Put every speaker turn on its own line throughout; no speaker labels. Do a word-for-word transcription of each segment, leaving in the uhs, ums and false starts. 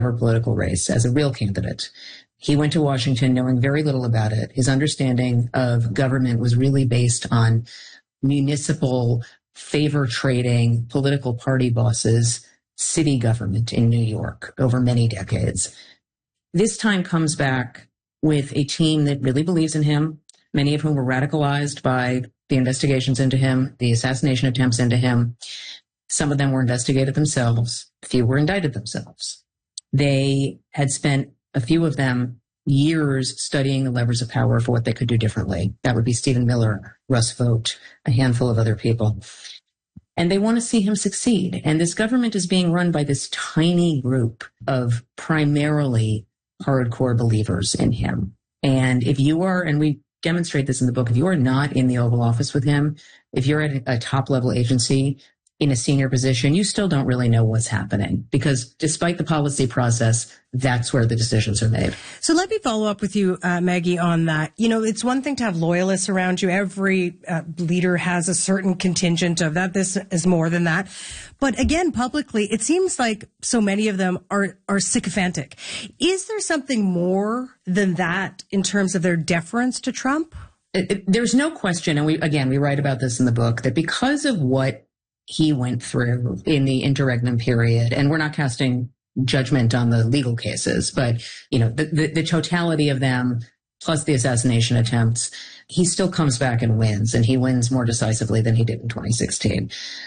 her political race as a real candidate. He went to Washington knowing very little about it. His understanding of government was really based on municipal favor trading political party bosses, city government in New York over many decades. This time comes back with a team that really believes in him, many of whom were radicalized by the investigations into him, the assassination attempts into him. Some of them were investigated themselves. Few were indicted themselves. They had spent, a few of them, years studying the levers of power for what they could do differently. That would be Stephen Miller, Russ Vought, a handful of other people. And they want to see him succeed. And this government is being run by this tiny group of primarily hardcore believers in him. And if you are, and we demonstrate this in the book, if you are not in the Oval Office with him, if you're at a top level agency in a senior position, you still don't really know what's happening, because despite the policy process, that's where the decisions are made.
So let me follow up with you, uh, Maggie, on that. You know, it's one thing to have loyalists around you. Every uh, leader has a certain contingent of that. This is more than that. But again, publicly, it seems like so many of them are, are sycophantic. Is there something more than that in terms of their deference to Trump?
It, it, there's no question, and we again, we write about this in the book, that because of what he went through in the interregnum period, and we're not casting judgment on the legal cases, but, you know, the, the, the totality of them, plus the assassination attempts, he still comes back and wins, and he wins more decisively than he did in twenty sixteen.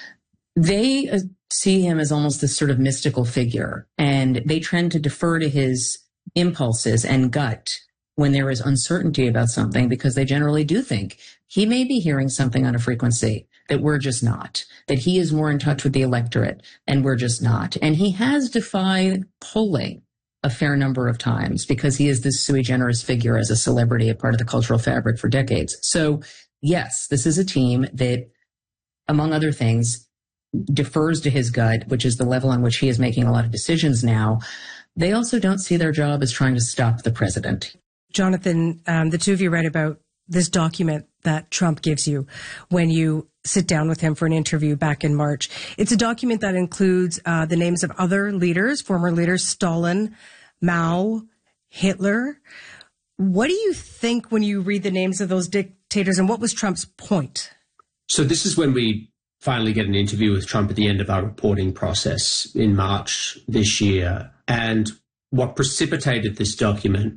They uh, see him as almost this sort of mystical figure, and they tend to defer to his impulses and gut when there is uncertainty about something, because they generally do think he may be hearing something on a frequency that we're just not, that he is more in touch with the electorate and we're just not. And he has defied polling a fair number of times because he is this sui generis figure as a celebrity, a part of the cultural fabric for decades. So yes, this is a team that, among other things, defers to his gut, which is the level on which he is making a lot of decisions now. They also don't see their job as trying to stop the president.
Jonathan, um, the two of you write about this document that Trump gives you when you sit down with him for an interview back in March. It's a document that includes uh, the names of other leaders, former leaders, Stalin, Mao, Hitler. What do you think when you read the names of those dictators, and what was Trump's point?
So this is when we finally get an interview with Trump at the end of our reporting process in March this year. And what precipitated this document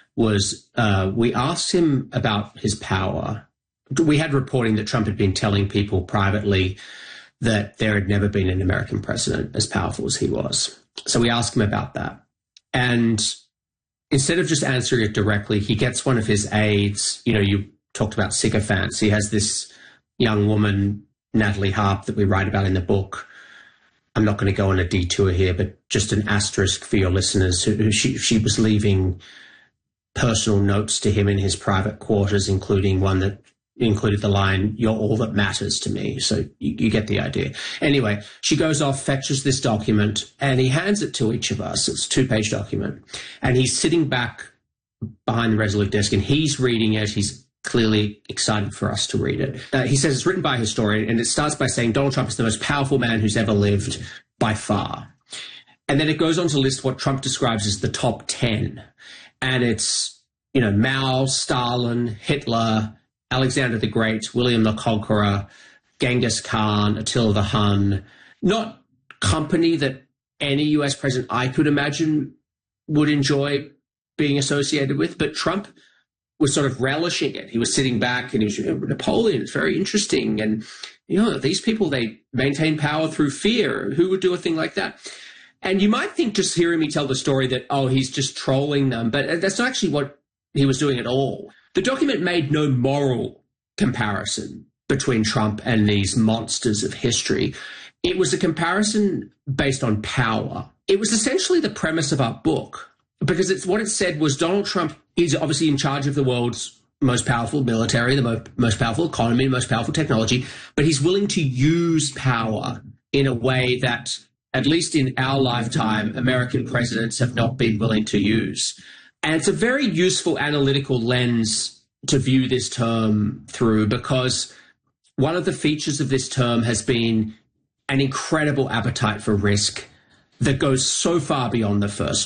was uh, we asked him about his power. We had reporting that Trump had been telling people privately that there had never been an American president as powerful as he was. So we asked him about that. And instead of just answering it directly, he gets one of his aides. You know, you talked about sycophants. He has this young woman, Natalie Harp, that we write about in the book. I'm not going to go on a detour here, but just an asterisk for your listeners. Who, she, she was leaving personal notes to him in his private quarters, including one that included the line, "You're all that matters to me." So you, you get the idea. Anyway, she goes off, fetches this document, and he hands it to each of us. It's a two-page document. And he's sitting back behind the Resolute desk, and he's reading it. He's clearly excited for us to read it. Uh, he says it's written by a historian, and it starts by saying Donald Trump is the most powerful man who's ever lived by far. And then it goes on to list what Trump describes as the top ten. And it's, you know, Mao, Stalin, Hitler, Alexander the Great, William the Conqueror, Genghis Khan, Attila the Hun. Not company that any U S president I could imagine would enjoy being associated with, but Trump was sort of relishing it. He was sitting back and he was, you know, Napoleon, it's very interesting. And, you know, these people, they maintain power through fear. Who would do a thing like that? And you might think, just hearing me tell the story, that, oh, he's just trolling them. But that's not actually what he was doing at all. The document made no moral comparison between Trump and these monsters of history. It was a comparison based on power. It was essentially the premise of our book, because it's what it said was Donald Trump is obviously in charge of the world's most powerful military, the most, most powerful economy, the most powerful technology, but he's willing to use power in a way that, at least in our lifetime, American presidents have not been willing to use. And it's a very useful analytical lens to view this term through, because one of the features of this term has been an incredible appetite for risk that goes so far beyond the first